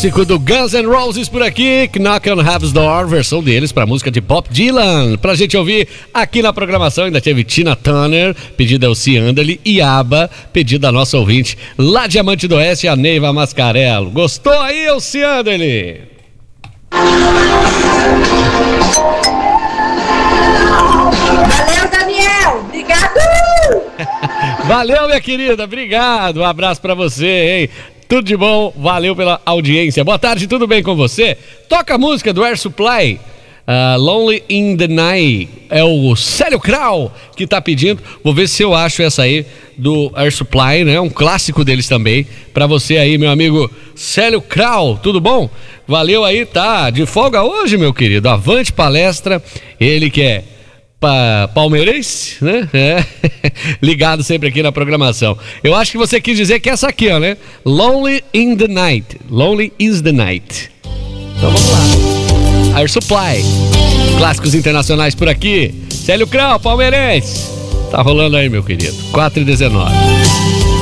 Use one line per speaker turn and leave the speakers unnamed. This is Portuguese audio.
Clássico do Guns N' Roses por aqui, Knock on Heaven's Door, versão deles pra música de Bob Dylan. Pra gente ouvir aqui na programação ainda teve Tina Turner, pedida Elci Anderle, e ABBA, pedida da nossa ouvinte lá de Diamante do Oeste, a Neiva Mascarello. Gostou aí, Elci Anderle?
Valeu, Daniel! Obrigado!
Valeu, minha querida, obrigado. Um abraço pra você, hein? Tudo de bom, valeu pela audiência. Boa tarde, tudo bem com você? Toca a música do Air Supply, Lonely in the Night. É o Célio Crow que tá pedindo. Vou ver se eu acho essa aí do Air Supply, né? Um clássico deles também. Pra você aí, meu amigo Célio Crow, tudo bom? Valeu aí, tá de folga hoje, meu querido. Avante palestra, ele que é palmeirense, né? É. Ligado sempre aqui na programação. Eu acho que você quis dizer que essa aqui, ó, né? Lonely in the Night. Lonely is the Night. Então vamos lá. Air Supply. Clássicos internacionais por aqui. Célio Crow, palmeirense. Tá rolando aí, meu querido. 4h19.